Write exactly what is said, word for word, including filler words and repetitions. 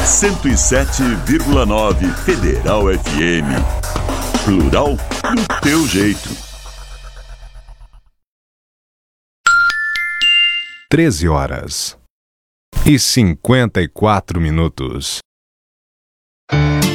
cento e sete vírgula nove Federal F M. Plural do teu jeito. treze horas e cinquenta e quatro minutos.